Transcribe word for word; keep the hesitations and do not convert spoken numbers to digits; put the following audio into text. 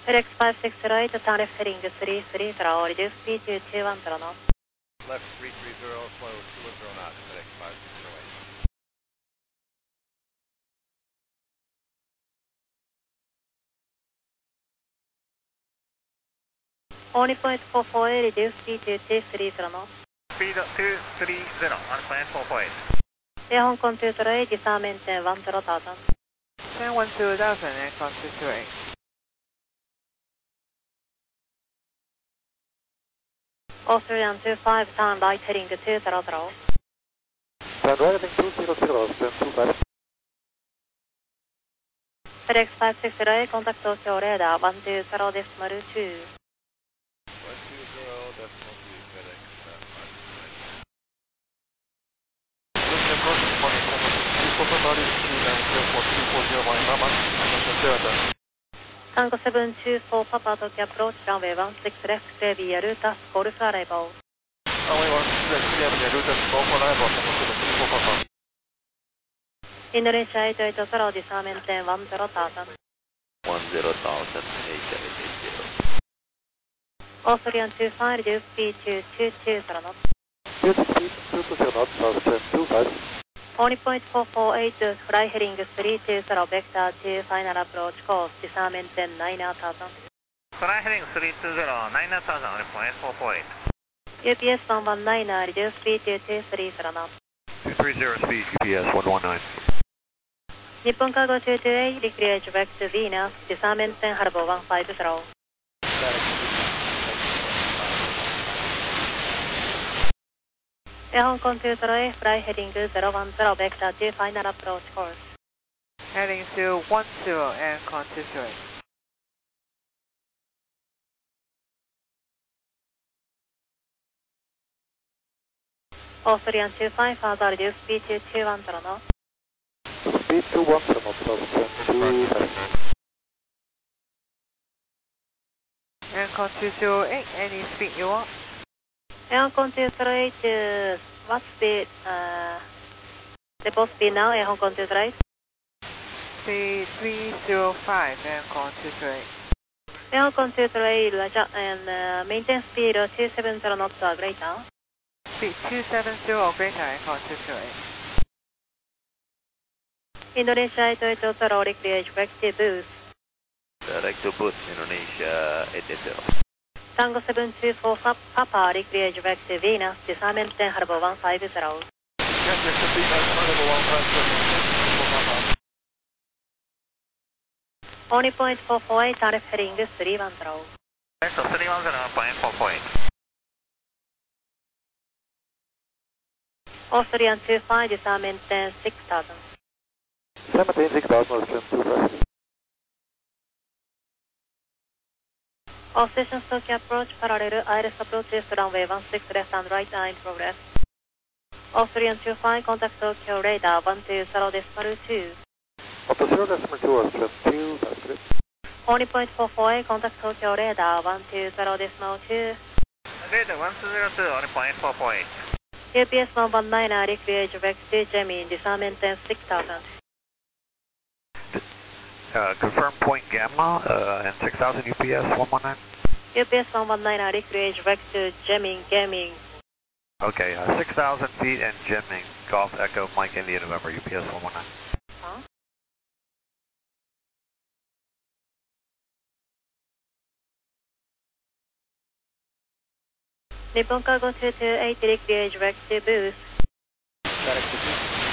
FedEx five six zero eight, turn left heading three three zero, reduce speed to two one zero knots. Left three three zero, slow two one zero knots, FedEx five six zero eight. Only point four four eight, reduce speed to two three zero knots. Speed two three zero, on plan four four eight. Air Hong Kong two zero eight, disarm maintain one zero thousand. ten one two thousand, Air Hong Kong two zero eight. oh three one two five, turn right heading two zero zero. Turn right heading two zero zero, stand two five. FedEx five six zero eight, contact Tokyo radar one two zero decimal two. one two zero decimal two, FedEx uh, five six zero eight. Tango seven two four Papa Tokyo approach runway one six left, clear via Rutas, Golf arrival. Runway one six left, clear via Rutas, Golf arrival, Tango seven two four Papa. Indonesia eight eight zero, disarm maintain one zero thousand. one zero thousand, Asia eight eight zero. oh three one two five, reduce speed to two two zero knots. Reduce speed two two zero knots, south stand two five. Only point four four eight, fly heading three two zero, vector to final approach course, disarm maintain nine thousand. Fly heading three two zero, nine thousand, on point four four eight. U P S one one nine, reduce speed to two three zero knots. two three zero speed, U P S one one nine. Nippon Cargo two two eight, recreate back to Venus, disarm maintain harbor one five zero. Air Hong Kong two zero eight, fly heading zero one zero, vector to final approach course. Heading to one zero, Air Hong Kong two zero eight. oh three one two five, further reduce speed to two one zero knots. Speed two one zero knots, south stand two five. Air Hong Kong two zero eight, any speed you want? Air Hong Kong two zero eight, uh, what speed, uh, depot speed now, Air Hong Kong two zero eight? Speed three zero five, Air Hong Kong two zero eight. Air Hong Kong two zero eight, and uh, maintain speed uh, two seven zero knots or greater. Speed two seven zero or greater, Air Hong Kong two zero eight. Indonesia eight eight zero, recreate back to booth. Direct to booth, Indonesia eight eight zero. Tango seven two four Papa, recreate back to Venus, disarm maintain harbor one five zero. Yes, yes, speed harbor one five zero. Only point four four eight, turn left heading three one zero. Yes, three one zero, point four four eight. oh three one two five, disarm maintain six thousand. Disarm maintain six thousand, stand two five. All stations Tokyo approach, parallel, I R S approaches, runway one six left and right are in progress. oh three one two five, contact Tokyo radar one two zero decimal two. Auto zero decimal two, stand two five. Only point four four eight, contact Tokyo radar one two zero decimal two. Radar one two zero two, on point four four eight. U P S one one nine, recreate back to Gemini, disarm maintain six thousand. Uh, confirm point Gamma uh, and six thousand U P S one one nine. U P S one one nine, recreate back to Gemini, Gaming. Okay, uh, six thousand feet and Gemini, Golf Echo Mike India November, U P S one one nine. Huh? Nippon Cargo two two eight, recreate back to booth. Direct to booth.